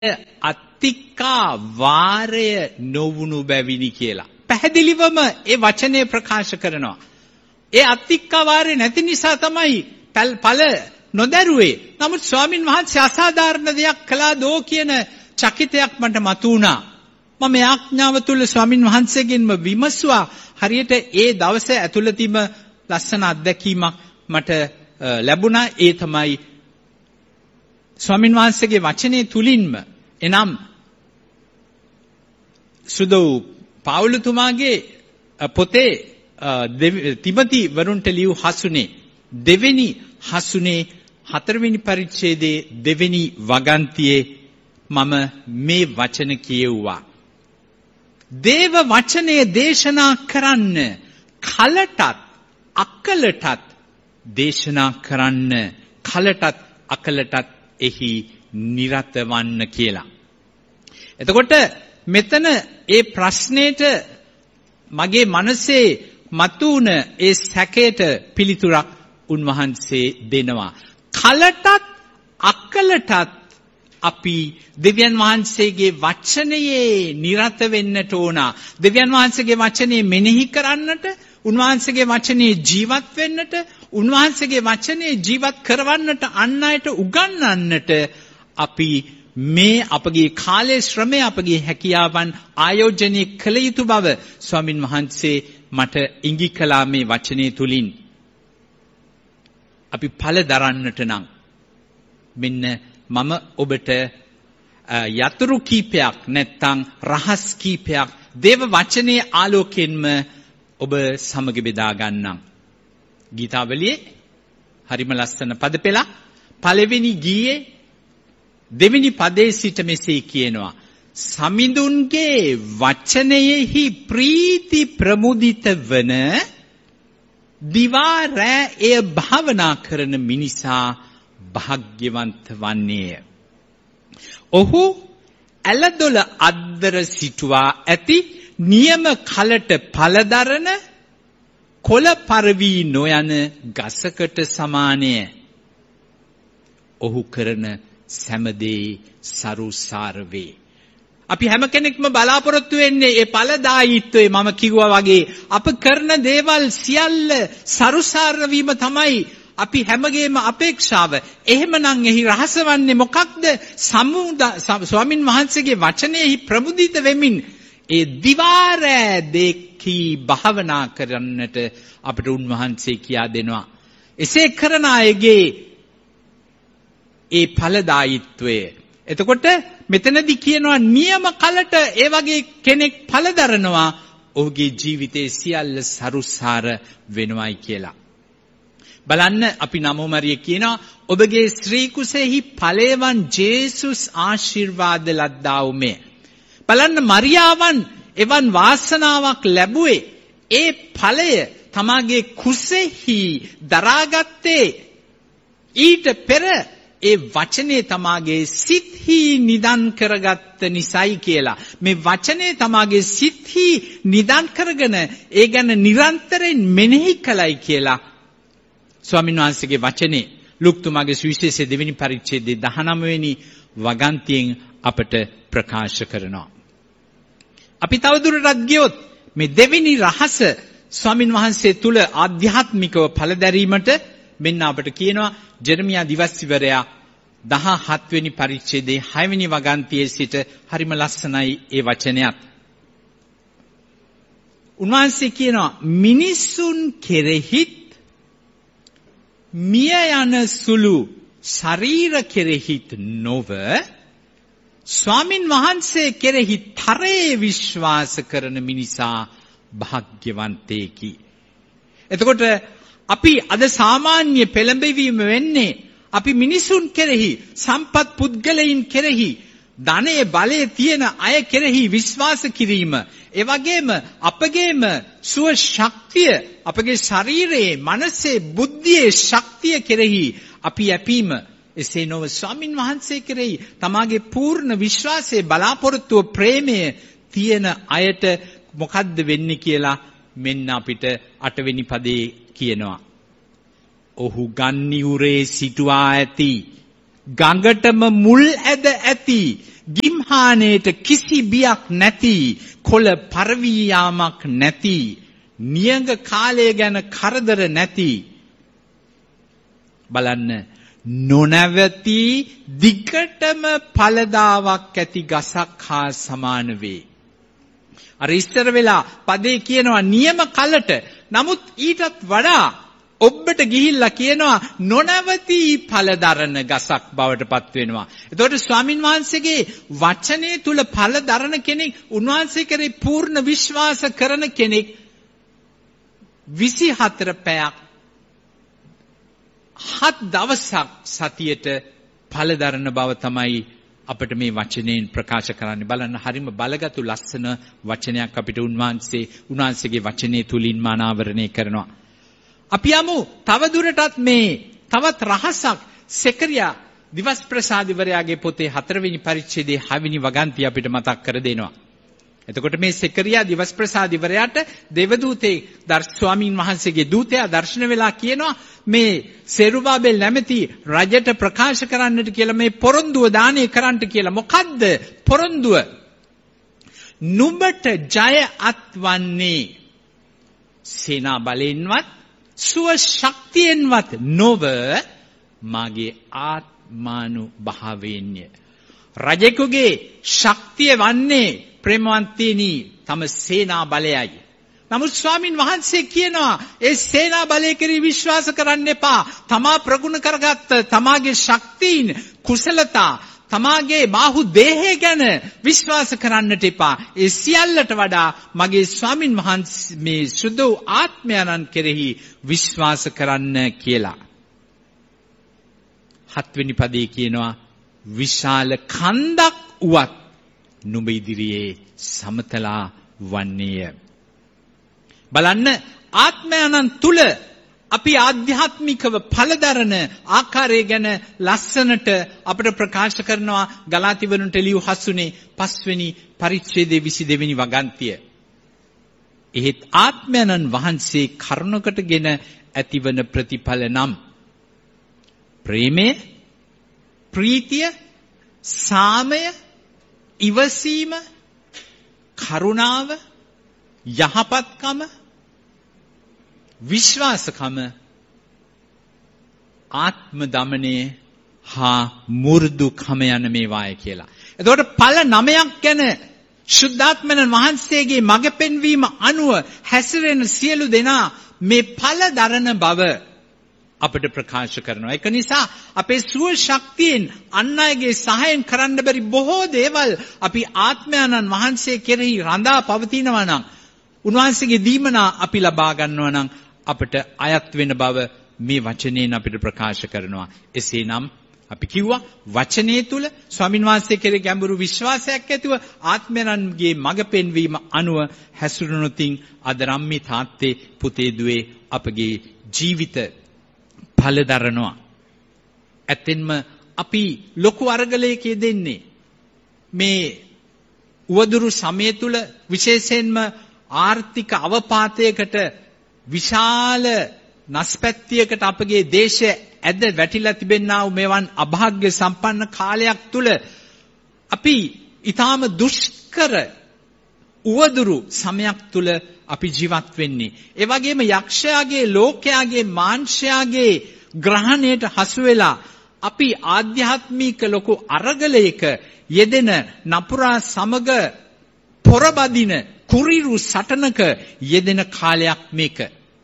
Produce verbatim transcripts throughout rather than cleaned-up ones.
අත්තිකා වාරය නොවුණු බැවිනි කියලා. පැහැදිලිවම ඒ වචනේ ප්‍රකාශ කරනවා. ඒ අත්තිකා වාරය නැති නිසා තමයි ඵල නොදැරුවේ. නමුත් ස්වාමින් වහන්සේ අසාධාරණ දෙයක් කළා දෝ කියන චකිතයක් මට මතුණා. මම ආඥාව තුල ස්වාමින් වහන්සේගෙන්ම විමසුවා. හරියට ඒ දවසේ ඇතුළතින්ම ලස්සන අත්දැකීමක් මට ලැබුණා. ඒ තමයි ස්වාමින් වහන්සේගේ වචනේ තුලින්ම එනම් සුදෝ පාවුලතුමාගේ පොතේ තිමති වරුන්ට ලියු හසුනේ දෙවෙනි හසුනේ හතරවෙනි පරිච්ඡේදයේ දෙවෙනි වගන්තියේ මම මේ වචන කියෙව්වා. දේව වචනේ දේශනා කරන්න කලටත් අකලටත් දේශනා කරන්න කලටත් අකලටත් එහි නිරත වන්න කියලා. එතකොට මෙතන ඒ ප්‍රශ්නෙට මගේ මනසේ මතුවන ඒ සැකයට පිළිතුරක් උන්වහන්සේ දෙනවා. කලටත් අකලටත් අපි දෙවියන් වහන්සේගේ වචනයේ නිරත වෙන්නට ඕන. දෙවියන් වහන්සේගේ වචනේ මෙනෙහි කරන්නට, උන්වහන්සේගේ වචනේ ජීවත් වෙන්නට, උන්වහන්සේගේ වචනේ ජීවත් කරවන්නට, අන් අයට උගන්වන්නට අපි මේ අපගේ කාලයේ ශ්‍රමය, අපගේ හැකියාවන් ආයෝජනය කළ යුතු බව ස්වාමින් වහන්සේ මට ඉඟි කළා මේ වචනේ තුලින්. අපි ඵල දරන්නට නම් මෙන්න මම ඔබට යතුරු කීපයක් නැත්තම් රහස් කීපයක් දේව වචනේ ආලෝකයෙන්ම ඔබ සමග බෙදා ගන්නම්. ගීතාවලියේ හරිම ලස්සන පද පෙළක්. පළවෙනි ගීයේ දෙවෙනි පදයේ සිට මෙසේ කියනවා. සමිඳුන්ගේ වචනයෙහි ප්‍රීති ප්‍රමුදිත වන දිවා රෑ එය භාවනා කරන මිනිසා භාග්‍යවන්ත වන්නේය. ඔහු ඇලදොල අද්දර සිටුවා ඇති නියම කලට පළදරන කොළ පරවී නොයන ගසකට සමානය. ඔහු කරන සෑමදේ සරුසාර වේ. අපි හැම කෙනෙක්ම බලාපොරොත්තු වෙන්නේ ඒ ඵලදායීත්වයේ මම කිව්වා වගේ අප කරන දේවල් සියල්ල සරුසාර වීම තමයි අපි හැමගේම අපේක්ෂාව. එහෙමනම් එහි රහස වන්නේ මොකක්ද? ස්වාමින් වහන්සේගේ වචනයෙහි ප්‍රමුදිත වෙමින් ඒ දිවාරෑ දෙකී භාවනා කරන්නට අපට උන්වහන්සේ කියා දෙනවා. එසේ කරන අයගේ ඒ ඵලදායීත්වය. එතකොට මෙතනදී කියනවා නියම කලට ඒ වගේ කෙනෙක් ඵල දරනවා ඔහුගේ ජීවිතයේ සියල්ල සරුසාර වෙනවයි කියලා. බලන්න අපි නමෝ මරිය කියනවා ඔබගේ ශ්‍රී කුසෙහි ඵලයවන් ජේසුස් ආශිර්වාද ලද්දා උමේ. බලන්න මරියාවන් එවන් වාසනාවක් ලැබුවේ ඒ ඵලය තමාගේ කුසෙහි දරාගත්තේ ඊට පෙර ඒ වචනේ තමාගේ සිත්හි නිදන් කරගත්ත නිසයි කියලා. මේ වචනේ තමාගේ සිත්හි නිදන් කරගෙන ඒ ගැන නිරන්තරයෙන් මෙනෙහි කළයි කියලා ස්වාමීන් වහන්සේගේ වචනේ ලුක්තුමාගේ සුවිශේෂයේ දෙවෙනි පරිච්ඡේදයේ දහනවය වෙනි වගන්තියෙන් අපට ප්‍රකාශ කරනවා. අපි තවදුරටත් ගියොත් මේ දෙවෙනි රහස ස්වාමීන් වහන්සේ තුල ආධ්‍යාත්මිකව ඵල දැරීමට මෙන්න අපට කියනවා ජෙරමියා දිවස්සිවරයා දහහත් වෙනි පරිච්ඡේදයේ හය වෙනි වගන්තියේ සිට හරිම ලස්සනයි ඒ වචනයත්. උන්වහන්සේ කියනවා මිනිසුන් කෙරෙහිත් මිය යන සුළු ශරීර කෙරෙහිත් නොව ස්වාමින් වහන්සේ කෙරෙහි තරයේ විශ්වාස කරන මිනිසා භාග්‍යවන්තයෙකි. එතකොට අපි අද සාමාන්‍ය පෙළඹවීම වෙන්නේ අපි මිනිසුන් කෙරෙහි, සම්පත් පුද්ගලයන් කෙරෙහි, ධනයේ බලයේ තියෙන අය කෙරෙහි විශ්වාස කිරීම. ඒ වගේම අපගේම සුව ශක්තිය, අපගේ ශරීරයේ, මනසේ, බුද්ධියේ ශක්තිය කෙරෙහි අපි යැපීම. එසේ නොව ස්වාමින් වහන්සේ කෙරෙහි තමාගේ පූර්ණ විශ්වාසයේ බලාපොරොත්තුව ප්‍රේමය තියෙන අයට මොකද්ද වෙන්නේ කියලා මෙන්න අපිට අටවෙනි පදේ කියනවා. ඔහු ගන්නියුරේ සිටුවා ඇති, ගඟටම මුල් ඇද ඇති, පරිත්ථානයට කිසි බියක් නැති, කොළ පරවී යාමක් නැති, නියඟ කාලය ගැන කරදර නැති, බලන්න නොනවති දිගටම ඵලදාවක් ඇති ගසක් හා සමාන වේ. අර ඉස්සර වෙලා පදේ කියනවා නියම කලට, නමුත් ඊටත් වඩා ඔබට ගිහිල්ලා කියනවා නොනවති ඵලදරන ගසක් බවට පත් වෙනවා. එතකොට ස්වාමින් වහන්සේගේ වචනේ තුල ඵලදරන කෙනෙක්, උන්වහන්සේ කෙරේ පූර්ණ විශ්වාස කරන කෙනෙක් විසිහතර පැයක් හත් දවසක් සතියට ඵලදරන බව තමයි අපිට මේ වචනයෙන් ප්‍රකාශ කරන්න. බලන්න හරිම බලගතු ලස්සන වචනයක් අපිට උන්වහන්සේ උන්වහන්සේගේ වචනේ තුලින්ම අනාවරණය කරනවා. අපි යමු තව දුරටත් මේ තවත් රහසක් සෙකරියා දිවස් ප්‍රසාදිවරයාගේ පොතේ හතරවෙනි පරිච්ඡේදයේ හයවෙනි වගන්තිය අපිට මතක් කර දෙනවා. එතකොට මේ සෙකරියා දිවස් ප්‍රසාදිවරයාට දේවදූතේ දර්ශ ස්වාමීන් වහන්සේගේ දූතයා දර්ශන වෙලා කියනවා මේ සෙරුබාබෙල් නැමැති රජට ප්‍රකාශ කරන්නට කියලා මේ පොරොන්දුව දානය කරන්නට කියලා. මොකද්ද පොරොන්දුව? නුඹට ජය අත්වන්නේ සේනා බලයෙන්වත් සුව ශක්තියෙන්වත් නොව මාගේ ආත්මානුභාවයෙන්ය. රජෙකුගේ ශක්තිය වන්නේ ප්‍රේමවන්තේනි තම සේනා බලයයි. නමුත් ස්වාමින් වහන්සේ කියනවා ඒ සේනා බලය කෙරෙහි විශ්වාස කරන්න එපා. තමා ප්‍රගුණ කරගත්ත තමාගේ ශක්තියින්, කුසලතා, තමාගේ බාහු දේහය ගැන විශ්වාස කරන්නට එපා. ඒ සියල්ලට වඩා මගේ ස්වාමින් වහන්සේ මේ සුදු ආත්මයන්න් කෙරෙහි විශ්වාස කරන්න කියලා. හත්වෙනි පදේ කියනවා විශාල කන්දක් උවත් නුඹ ඉදිරියේ සමතලා වන්නේය. බලන්න ආත්මයන්න් තුල අපි ආධ්‍යාත්මිකව ඵලදරන ආකාරය ගැන ලස්සනට අපිට ප්‍රකාශ කරනවා ගලාති වරුන්ට ලියු හසුනේ පස්වෙනි පරිච්ඡේදයේ විසි දෙවෙනි වගන්තිය. එහෙත් ආත්මයන්න් වහන්සේ කරුණකටගෙන ඇතිවන ප්‍රතිඵල නම් ප්‍රේමය, ප්‍රීතිය, සාමය, ඉවසීම, කරුණාව, යහපත්කම, විශ්වාසකම, ආත්ම දමනය හා මු르දුකම යන මේවාය කියලා. එතකොට ඵල නවයක් ගැන ශුද්ධාත්මයන් වහන්සේගේ මඟ පෙන්වීම අනුව හැසිරෙන සියලු දෙනා මේ ඵල දරන බව අපිට ප්‍රකාශ කරනවා. ඒක නිසා අපේ සුව ශක්තියෙන් අන් අයගේ සහායෙන් කරන්න බැරි බොහෝ දේවල් අපි ආත්මයන්න් වහන්සේ කෙරෙහි රඳා පවතිනවා නම්, උන්වහන්සේගේ දීමනා අපි ලබා ගන්නවා නම් අපිට අයත් වෙන බව මේ වචනයෙන් අපිට ප්‍රකාශ කරනවා. එසේනම් අපි කිව්වා වචනේ තුල ස්වාමින් වහන්සේ කෙරෙහි ගැඹුරු විශ්වාසයක් ඇතිව ආත්මයන්ගේ මඟ පෙන්වීම අනුව හැසිරුණොතින් අද රම්මි තාත්තේ පුතේ දුවේ අපගේ ජීවිත ඵල දරනවා. ඇත්තෙන්ම අපි ලොකු අරගලයක යෙදෙන්නේ මේ උවදුරු සමය තුල, විශේෂයෙන්ම ආර්ථික අවපාතයකට, විශාල නස්පැත්තියකට අපගේ දේශය ඇද වැටිලා තිබෙනා වූ මෙවන් අභාග්‍ය සම්පන්න කාලයක් තුල අපි ඊටාම දුෂ්කර උවදුරු සමයක් තුල අපි ජීවත් වෙන්නේ. ඒ වගේම යක්ෂයාගේ, ලෝකයාගේ, මාංශයාගේ ග්‍රහණයට හසු වෙලා අපි ආධ්‍යාත්මික ලොකු අරගලයක යෙදෙන නපුරා සමග පොරබදින කුරිරු සටනක යෙදෙන කාලයක් මේක.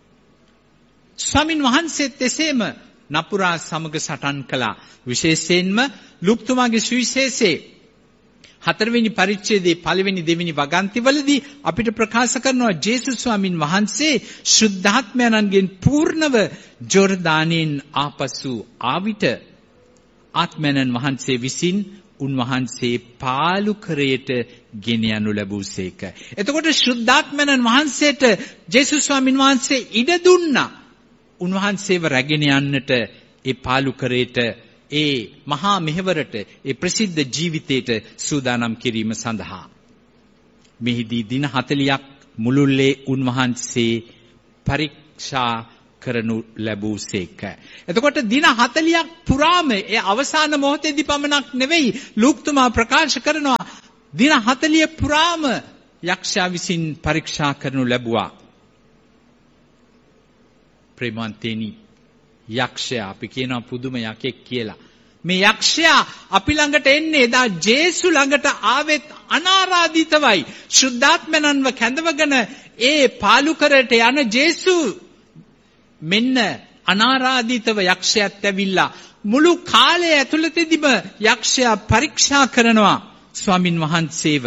ස්වාමින් වහන්සේත් එසේම නපුරා සමග සටන් කළා. විශේෂයෙන්ම ලුක්තුමාගේ සුවිශේෂයේ හතරවෙනි පරිච්ඡේදයේ පළවෙනි දෙවෙනි වගන්තිවලදී අපිට ප්‍රකාශ කරනවා ජේසුස් ස්වාමින් වහන්සේ ශුද්ධාත්මයන්ගෙන් පූර්ණව ජෝර්දානෙන් ආපසු ආවිත ආත්මයන් වහන්සේ විසින් උන්වහන්සේ පාලු කරයට ගෙන යනු ලැබුසේක. එතකොට ශුද්ධාත්මයන් වහන්සේට ජේසුස් ස්වාමින් වහන්සේ ඉඩ දුන්නා උන්වහන්සේව රැගෙන යන්නට ඒ පාලු කරයට, ඒ මහා මෙහෙවරට, ඒ ප්‍රසිද්ධ ජීවිතයට සූදානම් කිරීම සඳහා. මෙහිදී දින හතළියක් මුළුල්ලේ උන්වහන්සේ පරීක්ෂා කරනු ලැබුසේක. එතකොට දින හතළියක් පුරාම ඒ අවසාන මොහොතේදී පමණක් නෙවෙයි ලූක්තුමා ප්‍රකාශ කරනවා දින හතළිය පුරාම යක්ෂයා විසින් පරීක්ෂා කරනු ලැබුවා. ප්‍රේමවන්තේනි, යක්ෂයා අපි කියනවා පුදුම යකෙක් කියලා. මේ යක්ෂයා අපි ළඟට එන්නේ එදා ජේසු ළඟට ආවෙත් අනාරාධිතවයි. ශුද්ධාත්මනන්ව කැඳවගෙන ඒ පාලුකරට යන ජේසු මෙන්න අනාරාධිතව යක්ෂයාත් ඇවිල්ලා මුළු කාලය ඇතුළතදීම යක්ෂයා පරීක්ෂා කරනවා ස්වාමින් වහන්සේව.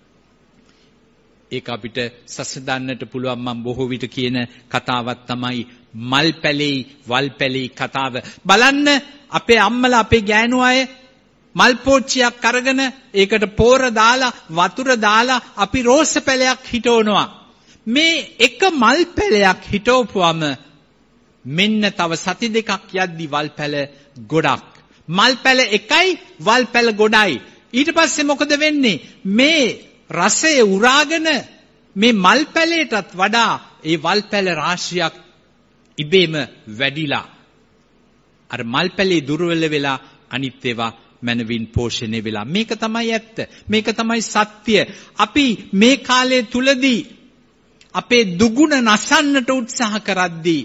ඒක අපිට සසඳන්නට පුළුවන්. මම බොහෝ විට කියන කතාවක් තමයි මල් පැලේ වල් පැලේ කතාව. බලන්න අපේ අම්මලා අපේ ගෑනු අය මල් පෝච්චියක් අරගෙන ඒකට පෝර දාලා වතුර දාලා අපි රෝස පැලයක් හිටවනවා. මේ එක මල් පැලයක් හිටවපුවම මෙන්න තව සති දෙකක් යද්දි වල් පැල ගොඩක්. මල් පැල එකයි වල් පැල ගොඩයි. ඊට පස්සේ මොකද වෙන්නේ? මේ රසය උරාගෙන මේ මල් පැලයටත් වඩා ඒ වල් පැල රාශියක් ඉබේම වැඩිලා අර මල් පැලේ දුර්වල වෙලා අනිත් ඒවා මනවින් පෝෂණය වෙලා. මේක තමයි ඇත්ත. මේක තමයි සත්‍ය. අපි මේ කාලය තුලදී අපේ දුගුණ නසන්නට උත්සාහ කරද්දී,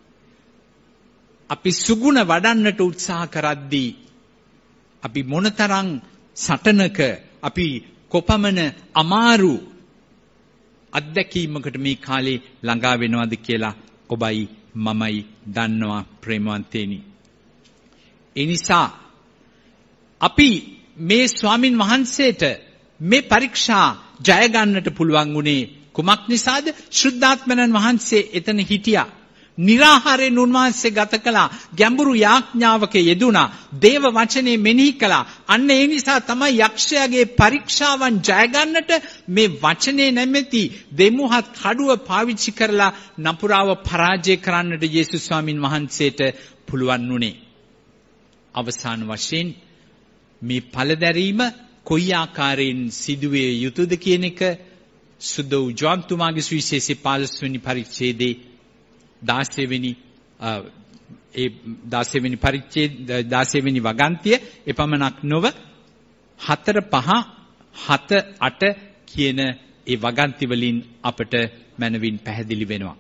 අපි සුගුණ වඩන්නට උත්සාහ කරද්දී, අපි මොනතරම් සටනක, අපි කොපමණ අමාරු අත්දැකීමකට මේ කාලේ ළඟා වෙනවද කියලා ඔබයි මමයි දන්නවා ප්‍රේමවන්තේනි. ඒ නිසා අපි මේ ස්වාමින් වහන්සේට මේ පරීක්ෂා ජය ගන්නට පුළුවන් වුණේ කුමක් නිසාද? ශුද්ධාත්මයන් වහන්සේ එතන හිටියා. निराहाරයෙන් උන්වහන්සේ ගත කළා. ගැඹුරු යාඥාවක යෙදුණා. දේව වචනේ මෙනෙහි කළා. අන්න ඒ නිසා තමයි යක්ෂයාගේ පරීක්ෂාවන් ජය ගන්නට මේ වචනේ නැමැති දෙමුහත් කඩුව පාවිච්චි කරලා නපුරාව පරාජය කරන්නට යේසුස් ස්වාමින් වහන්සේට පුළුවන් වුණේ. අවසාන වශයෙන් මේ පළදැරීම කොයි ආකාරයෙන් සිදුවේ යුතුද කියන එක සුද්ධ වූ ජෝන් තුමාගේ සුවිශේෂී පළොස් වෙනි පරිච්ඡේදයේ දාසය වෙනි ඒ දාසය වෙනි පරිච්ඡේද දාසය වෙනි වගන්තිය එපමණක් නොව හතර පහ හත අට කියන ඒ වගන්ති වලින් අපට මනවින් පැහැදිලි වෙනවා.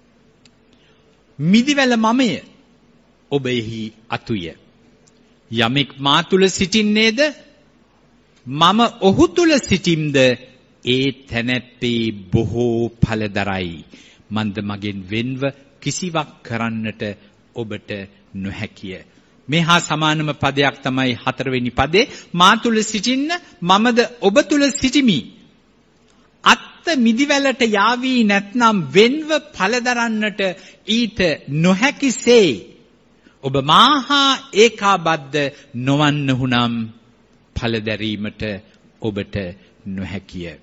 මිදිවැල මමය ඔබ එහි අතුය. යමෙක් මා තුල සිටින්නේද මම ඔහු තුල සිටිම්ද ඒ තැනැත්තේ බොහෝ ඵලදරයි. මන්ද මගෙන් වෙන්ව කිසිවක් කරන්නට ඔබට නොහැකිය. මේ හා සමානම පදයක් තමයි හතරවෙනි පදේ. මා තුල සිටින්න මමද ඔබ තුල සිටිමි. අත්ත මිදිවැලට යාවී නැත්නම් වෙන්ව ඵලදරන්නට ඊට නොහැකිසේ ඔබ මාහා ඒකාබද්ධ නොවන්නහුනම් ඵලදැරීමට ඔබට නොහැකිය.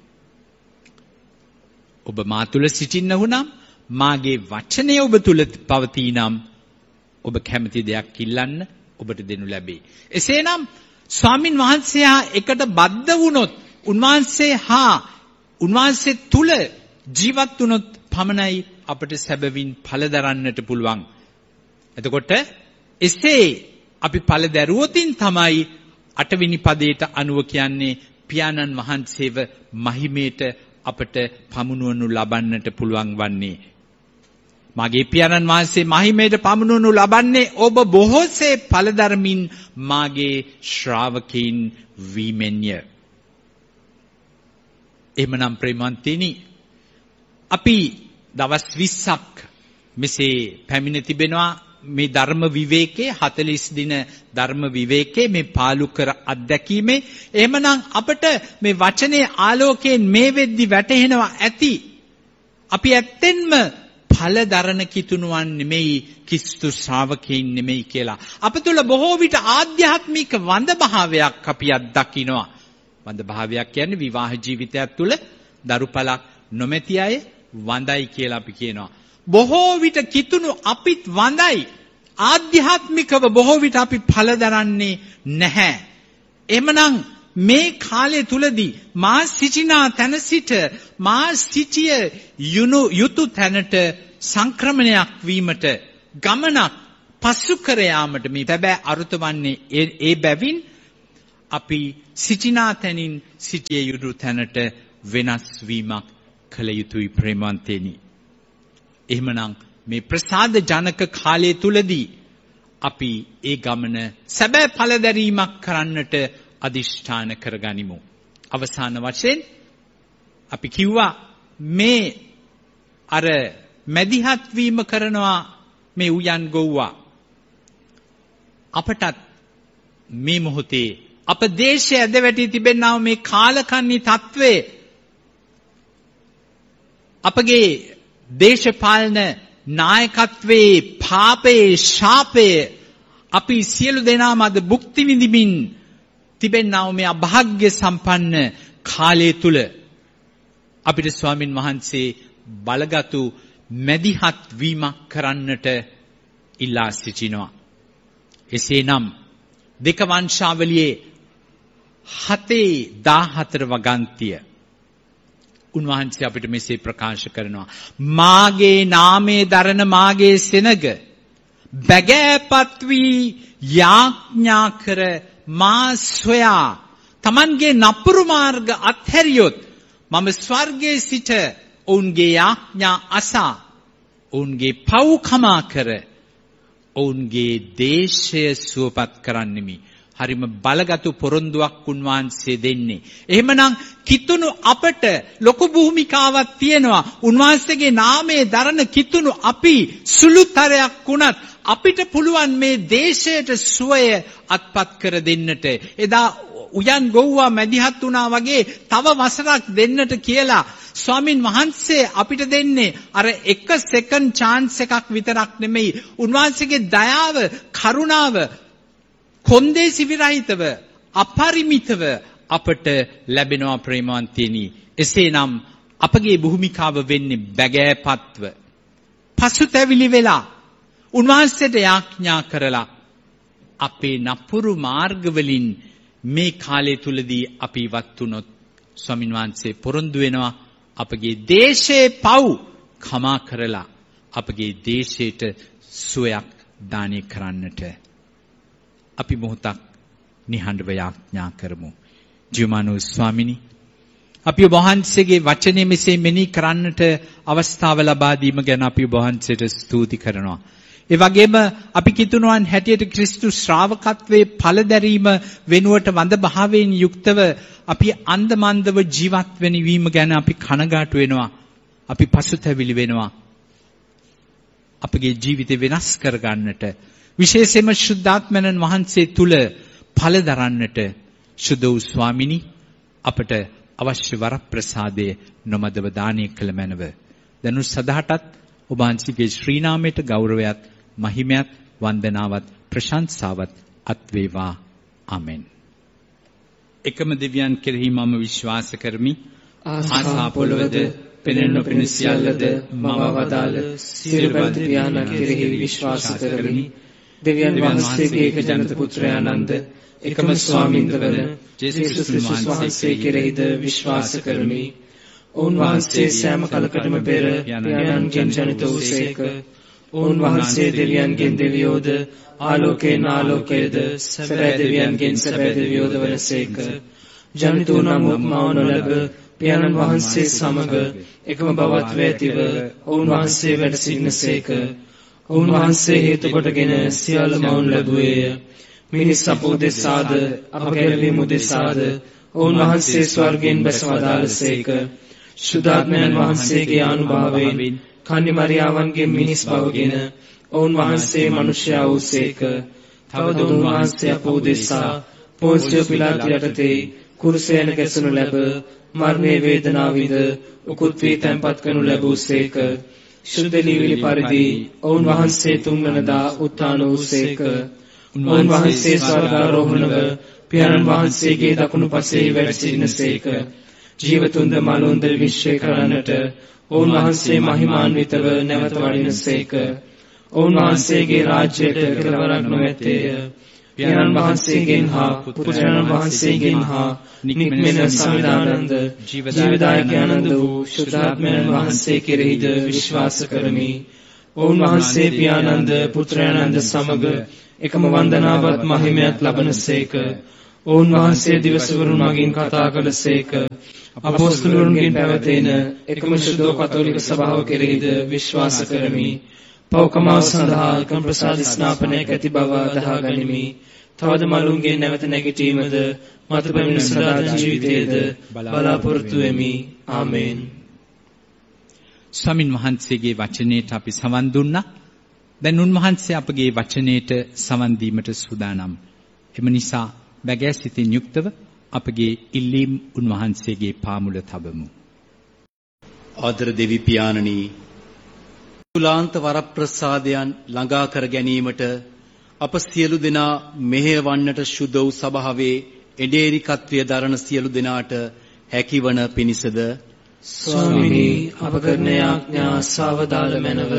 ඔබ මා තුල සිටින්නහුනම් මාගේ වචනය ඔබ තුල පවතිනම් ඔබ කැමති දෙයක් ඉල්ලන්න ඔබට දෙනු ලැබේ. එසේනම් ස්වාමින් වහන්සේ හා එකට බද්ධ වුණොත්, උන්වහන්සේ හා උන්වහන්සේ තුල ජීවත් වුණොත් පමණයි අපට සැබවින් ඵල දරන්නට පුළුවන්. එතකොට එසේ අපි ඵල දරුවොතින් තමයි අටවෙනි පදයට අනුව කියන්නේ පියාණන් වහන්සේව මහිමේට අපට පමුණුවනු ලබන්නට පුළුවන් වන්නේ. මාගේ පියාණන් වහන්සේ මහිමේට පමුණුවනු ලබන්නේ ඔබ බොහෝසේ ඵලධර්මින් මාගේ ශ්‍රාවකයින් වීමෙන්ය. එහෙමනම් ප්‍රේමවන්තනි, අපි දවස් විස්සක් මෙසේ පැමිණ තිබෙනවා. මේ ධර්ම විවේකයේ හතළිස් දින ධර්ම විවේකයේ මේ පාලුකර අත්දැකීමේ එහෙමනම් අපට මේ වචනේ ආලෝකයෙන් මේ වෙද්දි වැටහෙනවා ඇති අපි ඇත්තෙන්ම ඵල දරන කිතුණුවන් නෙමෙයි, ක්‍රිස්තු ශ්‍රාවකයන් නෙමෙයි කියලා. අප තුල බොහෝ විට ආධ්‍යාත්මික වඳ භාවයක් අපි අත්දකිනවා. වඳ භාවයක් කියන්නේ විවාහ ජීවිතයක් තුල දරුපලක් නොමැති අය වඳයි කියලා අපි කියනවා. බොහෝ විට කිතුණු අපිත් වඳයි. ආධ්‍යාත්මිකව බොහෝ විට අපි ඵල දරන්නේ නැහැ. එhmenan මේ කාලය තුලදී මා සිටිනා තැන සිට මා සිටිය යුතු යුතු තැනට සංක්‍රමණයක් වීමට, ගමනක් පසු කර යාමට මේ බැබෑ අරුතවන්නේ ඒ බැවින් අපි සිටිනා තැනින් සිටිය යුතු තැනට වෙනස් වීමක් කළ යුතුයි ප්‍රේමවන්තේනි. එහෙමනම් මේ ප්‍රසාද ජනක කාලය තුලදී අපි ඒ ගමන සැබෑ ඵලදැරීමක් කරන්නට අදිෂ්ඨාන කරගනිමු. අවසාන වශයෙන් අපි කිව්වා මේ අර මැදිහත් වීම කරනවා මේ උයන් ගොව්වා. අපටත් මේ මොහොතේ අප දේශයේ ඇද වැටි තිබෙනා මේ කාලකන්ණි තත්වයේ අපගේ දේශපාලන නායකත්වයේ පාපයේ ශාපයේ අපි සියලු දෙනාම අද භුක්ති විඳිමින් තිබෙනා මේ අභාග්‍ය සම්පන්න කාලය තුල අපිට ස්වාමින් වහන්සේ බලගතු මැදිහත් වීමක් කරන්නට ඉල්ලා සිටිනවා. එසේනම් දෙක වංශාවලියේ හතේ දාහතර වගන්තිය උන්වහන්සේ අපිට මෙසේ ප්‍රකාශ කරනවා. මාගේ නාමයේ දරන මාගේ සෙනග බැගෑපත් වී යාඥා කර මා සොයා තමන්ගේ නපුරු මාර්ග අත්හැරියොත් මම ස්වර්ගයේ සිට ඔවුන්ගේ යාඥා අසා ඔවුන්ගේ පව් කමා කර ඔවුන්ගේ දේශය සුවපත් කරන්නෙමි. හරිම බලගතු පොරොන්දුවක් උන්වහන්සේ දෙන්නේ. එහෙමනම් කිතුණු අපට ලොකු භූමිකාවක් තියෙනවා. උන්වහන්සේගේ නාමයේ දරන කිතුණු අපි සුළුතරයක් වුණත් අපිට පුළුවන් මේ දේශයට සුවය අත්පත් කර දෙන්නට. එදා උයන් ගොව්වා මැදිහත් වුණා වගේ තව වසරක් දෙන්නට කියලා ස්වාමින් වහන්සේ අපිට දෙන්නේ අර එක සෙකන්ඩ් chance එකක් විතරක් නෙමෙයි. උන්වහන්සේගේ දයාව, කරුණාව කොන්දේසි විරහිතව අපරිමිතව අපට ලැබෙනවා ප්‍රේමවන්තයනි. එසේනම් අපගේ භූමිකාව වෙන්නේ බැගෑපත්ව පසුතැවිලි වෙලා උන්වහන්සේට යාඥා කරලා අපේ නපුරු මාර්ගවලින් මේ කාලය තුලදී අපි ඉවත් වුණොත් ස්වාමින් වහන්සේ පොරොන්දු වෙනවා අපගේ දේශේ පව් කමා කරලා අපගේ දේශයට සුවයක් දානය කරන්නට. අපි මොහොතක් නිහඬව යාඥා කරමු. ජීවමානෝ ස්වාමිනී, අපි ඔබ වහන්සේගේ වචනේ මෙසේ මෙනෙහි කරන්නට අවස්ථාව ලබා දීම ගැන අපි ඔබ වහන්සේට ස්තුති කරනවා. ඒ වගේම අපි කිතුණුවන් හැටියට ක්‍රිස්තු ශ්‍රාවකත්වයේ ඵලදැරීම වෙනුවට වඳ භාවයෙන් යුක්තව අපි අන්දමන්දව ජීවත් වෙන වීම ගැන අපි කනගාටු වෙනවා. අපි පසුතැවිලි වෙනවා. අපගේ ජීවිතය වෙනස් කර ගන්නට, විශේෂයෙන්ම ශුද්ධාත්මයන් වහන්සේ තුල ඵල දරන්නට සුදු වූ ස්වාමිනී අපට අවශ්‍ය වරප්‍රසාදය නොමදව දානය කළ මැනව. දනු සදාටත් ඔබ වහන්සේගේ ශ්‍රී නාමයට ගෞරවයත්, මහිමයත්, වන්දනාවත්, ප්‍රශංසාවත් අත් වේවා. ආමෙන්. එකම දෙවියන් කෙරෙහි මම විශ්වාස කරමි. ආසා පොළොවද පෙනෙන නොපෙනෙන සියල්ලද මම වදාළ සියලුපත් පියාණන් කෙරෙහි විශ්වාස කරමි. දෙවියන් වහන්සේගේ එක ජනත පුත්‍රයානන්ද එකම ස්වාමින්ද්‍රවන ජේසුස් වහන්සේ කෙරෙහිද විශ්වාස කරමි. උන්වහන්සේ සෑම කලකටම පෙර පියාණන්ගෙන් ජනිත වූසේක. උන්වහන්සේ දෙවියන්ගෙන් දෙවියෝද ආලෝකයෙන් ආලෝකයේද සැබෑ දෙවියන්ගෙන් සැබෑ දෙවියෝද වනසේක. ජනිත වූ නමුත් මව නොලැබ පියාණන් වහන්සේ සමග එකම බවත්ව ඇතිව උන්වහන්සේ වැඩ සිටිනසේක. උන්වහන්සේ හේතු කොටගෙන සියල්ල මවුන් ලැබුවේය. මිනිස් අප උදෙසාද අප ගැලවීම උදෙසාද උන්වහන්සේ ස්වර්ගයෙන් බැස වදාළසේක. ශුද්ධාත්මයන් වහන්සේගේ අනුභවයෙන් කන්‍ය මරියාවන්ගේ මිනිස් බවගෙන උන්වහන්සේ මනුෂ්‍යයා වූසේක. තවද උන්වහන්සේ අප උදෙසා පොන්සිය පිලාතු යටතේ කුරුසයන ගැසුණු ලැබ මරණයේ වේදනාව විඳ උකුත් වී තැන්පත් කරනු ලැබූසේක. ශුද්ධ ලීවිලි පරිදි උන්වහන්සේ තුන්වනදා උත්ථාන වූසේක. උන්වහන්සේ ස්වර්ගාරෝහණව පියාණන් වහන්සේගේ දකුණු පසේ වැඩ සිටිනසේක. ජීවතුන්ද මලුන්ද විශ්වය කරන්නට උන්වහන්සේ මහිමාන්විතව නැවත වඩිනසේක. උන්වහන්සේගේ රාජ්‍යයට කෙලවරක් නොමැත්තේය. පියාණන් වහන්සේගෙන් හා පුත්‍රයන් වහන්සේගෙන් හා නික්මෙන සමිදානන්ද ජීවදායක ආනන්ද වූ ශුද්ධාත්මයන් වහන්සේ කෙරෙහිද විශ්වාස කරමි. උන්වහන්සේ පියාණන්ද පුත්‍රයන්ද සමග එකම වන්දනාවත් මහිමයත් ලබනසේක. ඔවුන් වහන්සේ දිවසවරුන් මගින් කතා කළසේක. අපොස්තලයන්ගෙන් පැවතෙන එකම ශුද්ධ කතෝලික සභාව කෙරෙහිද විශ්වාස කරමි. පෞකමාව සඳහා එකම ප්‍රසාද ස්නාපනයක් ඇති බව අදහා ගනිමි. තවද මලුන්ගේ නැවත නැගිටීමද මතු පැමිණි සදාතන ජීවිතයේද බලාපොරොත්තු වෙමි. ආමේන්. ස්වාමින් වහන්සේගේ වචනයට අපි සවන් දුන්නා. දැන් උන්වහන්සේ අපගේ වචනයට සවන් දීමට සූදානම්. එම නිසා බැගෑ සිතින් යුක්තව අපගේ ඉල්ලීම් උන්වහන්සේගේ පාමුල තබමු. ආදර දෙවි පියාණනි, තුලාන්ත වරප්‍රසාදයන් ළඟා කර ගැනීමට අප සියලු දෙනා මෙහෙයවන්නට ශුද්ධ වූ සභාවේ එඩේරිකත්වය දරන සියලු දෙනාට හැකිවන පිණිසද ස්වාමීනි අප කරන යාඥා සාවදාල මැනව.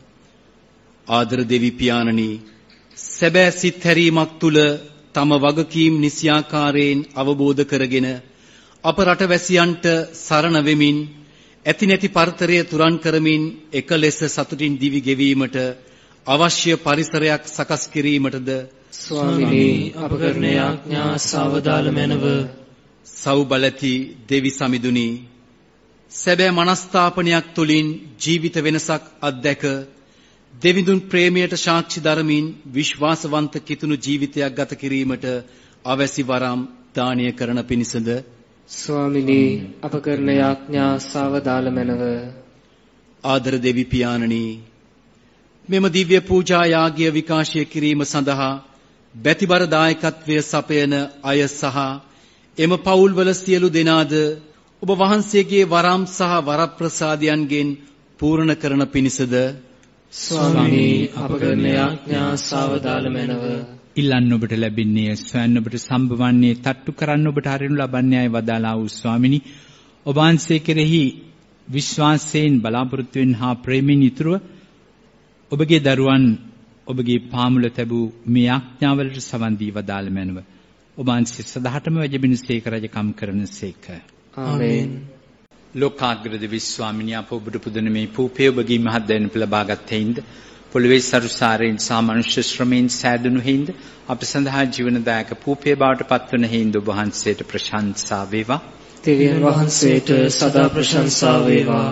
ආදර දෙවි පියාණනි, සැබෑ සිත් හැරීමක් තුල තම වගකීම් නිසියාකාරයෙන් අවබෝධ කරගෙන අප රටවැසියන්ට සරණ වෙමින් ඇති නැති පරතරය තුරන් කරමින් එක ලෙස සතුටින් දිවි ගෙවීමට අවශ්‍ය පරිසරයක් සකස් කිරීමටද ස්වාමීනි අප කරන යාඥා සාවදාල මැනව. සෞබලති දෙවි සමිඳුනි, සැබෑ මනස්ථාපනයක් තුලින් ජීවිත වෙනසක් අත්දැක දෙවිඳුන් ප්‍රේමයට සාක්ෂි දරමින් විශ්වාසවන්ත කිතුණු ජීවිතයක් ගත කිරීමට අවැසි වරම් දානය කරන පිණිසද ස්වාමිනී අප කරන යාඥා සාවදාල මැනව. ආදර දෙවි පියාණනි, මෙම දිව්‍ය පූජා යාගය විකාශය කිරීම සඳහා බැතිබර දායකත්වය සපයන අය සහ එම පවුල්වල සියලු දෙනාද ඔබ වහන්සේගේ වරම් සහ වරප්‍රසාදයන්ගෙන් පූර්ණ කරන පිණිසද ස්වාමීනි අප කරන යාඥා සාවදාල මැනව. ඉල්ලන්න ඔබට ලැබෙන්නේ, සොයන්න ඔබට සම්භවන්නේ, තට්ටු කරන්න ඔබට හරිනු ලබන්නේ අය වදාලා වූ ස්වාමිනී, ඔබ වහන්සේ කෙරෙහි විශ්වාසයෙන් බලාපොරොත්තු වෙන හා ප්‍රේමයෙන් යුතුව ඔබගේ දරුවන් ඔබගේ පාමුල තැබූ මේ යාඥාවලට සවන් දී වදාළ මැනව. ඔබ වහන්සේ සදාටම වැජබිනසේක රජකම් කරනසේක. ආමේන්. ලෝකාග්‍රද විශ්වාමිනිය අප ඔබට පුදන මේ පූපේ ඔබගේ මහත් දැනුම ලබාගත් හේින්ද පොළවේ සරුසාරයෙන් සහ මනුෂ්‍ය ශ්‍රමයෙන් සෑදුණු හේින්ද අප සඳහා ජීවනදායක පූපේ බවට පත්වන හේින්ද ඔබ වහන්සේට ප්‍රශංසා වේවා. දෙවියන් වහන්සේට සදා ප්‍රශංසා වේවා.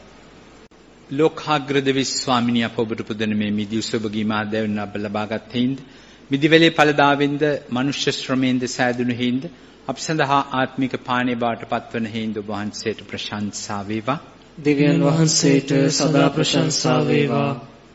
ලෝකාග්‍රද විශ්වාමිනිය අප ඔබට පුදන මේ මිදි උසබගේ මහත් දැනුම අප ලබාගත් හේින්ද මිදිවැලේ ඵලදාවෙන්ද මනුෂ්‍ය ශ්‍රමයෙන්ද සෑදුණු හේින්ද අප සඳහා ආත්මික පානේ බවට පත්වන හේින්ද ඔබ වහන්සේට ප්‍රශංසා වේවා. දෙවියන් වහන්සේට සදා ප්‍රශංසා වේවා.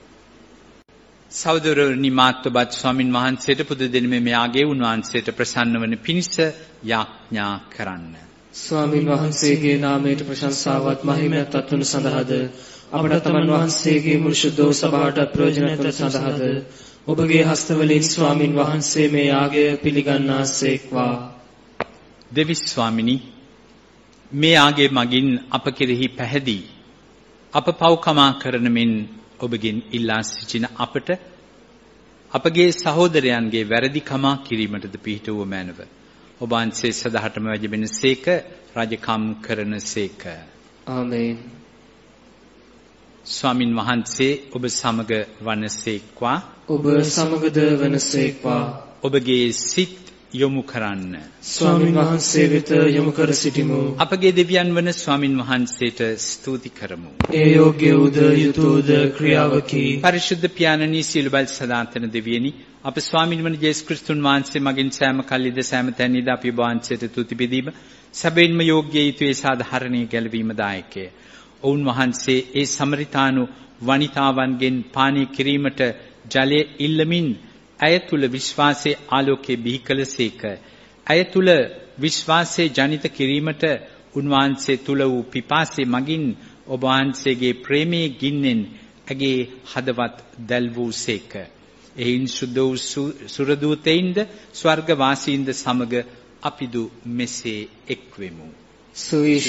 සහෝදරනි, මාත්වබත් ස්වාමින් වහන්සේට පුද දෙන මේ යාගයේ උන්වහන්සේට ප්‍රසන්න වන පිණිස යාඥා කරන්න. ස්වාමින් වහන්සේගේ නාමයට ප්‍රශංසාවත් මහිමයත් අත්වන සඳහාද අපට තමන් වහන්සේගේ මුළු ශුද්ධ සභාවට ප්‍රයෝජනවත් සඳහාද ඔබගේ හස්තවලින් ස්වාමින් වහන්සේ මේ යාගය පිළිගන්නාසේක්වා. දෙවි ස්වාමිනී, මේ යාගයේ මගින් අප කෙරෙහි පැහැදී අප පව්කමා කරන මෙන් ඔබගෙන් ඉල්ලා සිටින අපට අපගේ සහෝදරයන්ගේ වැරදි කමා කිරීමටද පිහිටුව මැනව. ඔබ වහන්සේ සදාටම වැජබෙනසේක රජකම් කරනසේක. ආමේන්. ස්වාමින් වහන්සේ ඔබ සමග වනසේක්වා. ඔබ සමගද වනසේක්වා. ඔබගේ සිත් යොමු කරන්න. ස්වාමින් වහන්සේ වෙත යොමු කර සිටිමු. අපගේ දෙවියන් වන ස්වාමින් වහන්සේට ස්තුති කරමු. ඒ යෝග්‍ය උද යුතුයද ක්‍රියාවකි. පරිශුද්ධ පියාණනි, සියලු බල සදාතන දෙවියනි, අප ස්වාමින් වන ජේසුස් ක්‍රිස්තුන් වහන්සේ මගින් සෑම කල්ලිද සෑම තැනදීද අපි ඔබ වහන්සේට තුති බෙදීම සැබවින්ම යෝග්‍ය යුතුයේ සාධාරණීය ගැලවීම දායකය. ඔවුන් වහන්සේ ඒ සමරිතානු වනිතාවන්ගෙන් පානය කිරීමට ජලය ඉල්ලමින් ඇය තුල විශ්වාසයේ ආලෝකයේ බිහි කළසේක. ඇය තුල විශ්වාසයේ ජනිත කිරීමට උන්වහන්සේ තුල වූ පිපාසයේ මගින් ඔබ වහන්සේගේ ප්‍රේමයේ ගින්නෙන් ඇගේ හදවත් දැල් වූසේක. එයින් සුද්ධ වූ සුරදූතයින්ද ස්වර්ග වාසීන්ද සමග අපිදු මෙසේ එක්වෙමු. සුවිශේෂ